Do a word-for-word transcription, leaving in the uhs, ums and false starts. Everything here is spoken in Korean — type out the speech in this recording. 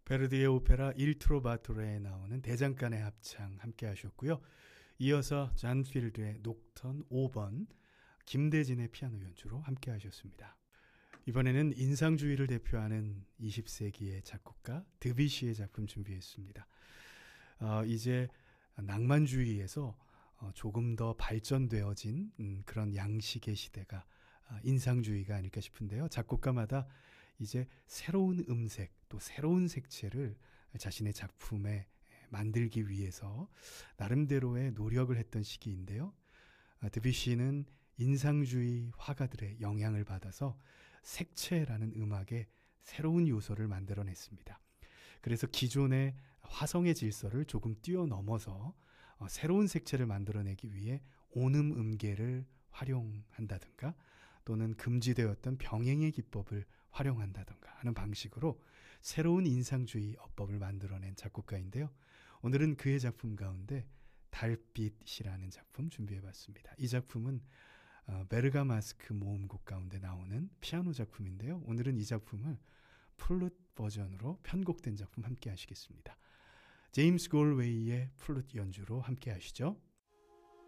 베르디의 오페라 Il Trovatore 나오는 대장간의 합창 함께 하셨고요. 이어서 잔 필드의 녹턴 오 번, 김대진의 피아노 연주로 함께 하셨습니다. 이번에는 인상주의를 대표하는 이십 세기의 작곡가 드뷔시의 작품 준비했습니다. 어, 이제 낭만주의에서 어, 조금 더 발전되어진 음, 그런 양식의 시대가 아, 인상주의가 아닐까 싶은데요. 작곡가마다 이제 새로운 음색 또 새로운 색채를 자신의 작품에 만들기 위해서 나름대로의 노력을 했던 시기인데요. 아, 드뷔시는 인상주의 화가들의 영향을 받아서 색채라는 음악에 새로운 요소를 만들어냈습니다. 그래서 기존의 화성의 질서를 조금 뛰어넘어서 어, 새로운 색채를 만들어내기 위해 온음 음계를 활용한다든가 또는 금지되었던 병행의 기법을 활용한다든가 하는 방식으로 새로운 인상주의 어법을 만들어낸 작곡가인데요. 오늘은 그의 작품 가운데 달빛이라는 작품 준비해봤습니다. 이 작품은 어, 베르가마스크 모음곡 가운데 나오는 피아노 작품인데요. 오늘은 이 작품을 플룻 버전으로 편곡된 작품 함께 하시겠습니다. 제임스 골웨이의 플룻 연주로 함께 하시죠.